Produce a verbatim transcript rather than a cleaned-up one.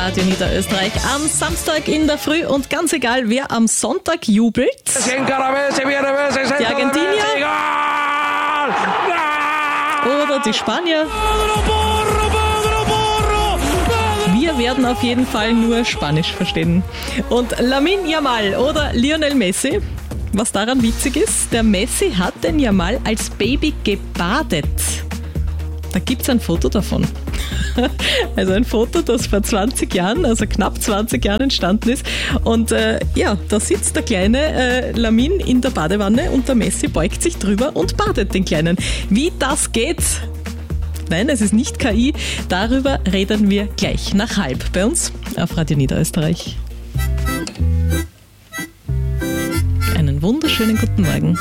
Radio Niederösterreich am Samstag in der Früh und ganz egal, wer am Sonntag jubelt. Die Argentinier oder die Spanier. Wir werden auf jeden Fall nur Spanisch verstehen. Und Lamine Yamal oder Lionel Messi, was daran witzig ist, der Messi hat den Yamal als Baby gebadet. Da gibt es ein Foto davon. Also ein Foto, das vor zwanzig Jahren, also knapp zwanzig Jahren entstanden ist. Und äh, ja, da sitzt der kleine äh, Lamine in der Badewanne und der Messi beugt sich drüber und badet den Kleinen. Wie das geht? Nein, es ist nicht K I. Darüber reden wir gleich nach halb bei uns auf Radio Niederösterreich. Einen wunderschönen guten Morgen.